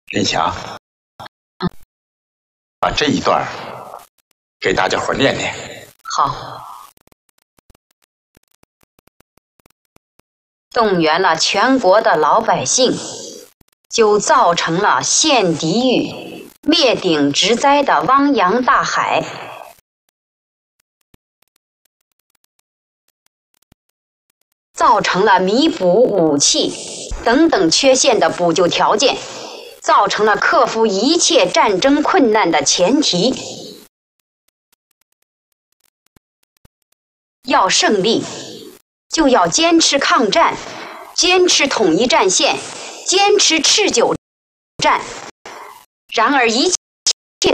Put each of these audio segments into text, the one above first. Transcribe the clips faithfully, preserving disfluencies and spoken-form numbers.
林霞，把这一段给大家伙念念。 好。动员了全国的老百姓，就造成了陷敌狱、灭顶之灾的汪洋大海。造成了弥补武器等等缺陷的补救条件，造成了克服一切战争困难的前提。要胜利，就要坚持抗战，坚持统一战线，坚持持久战。然而一切，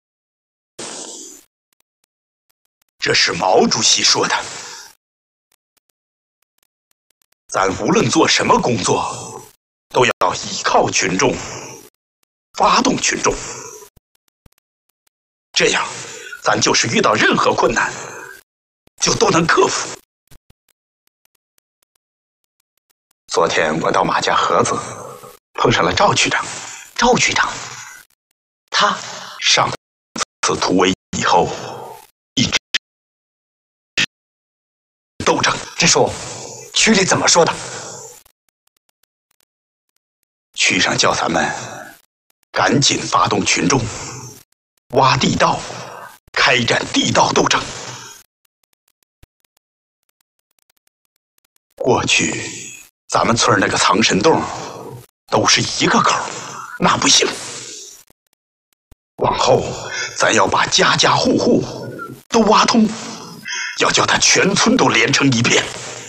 这是毛主席说的。咱无论做什么工作，都要依靠群众，发动群众，这样咱就是遇到任何困难，就都能克服。昨天我到马家河子，碰上了赵局长。 赵局长，他上次突围以后，一直斗争。 这说区里怎么说的？ 区上叫咱们赶紧发动群众，挖地道，开展地道斗争。过去咱们村那个藏神洞都是一个口，那不行。往后咱要把家家户户都挖通，要叫他全村都连成一片。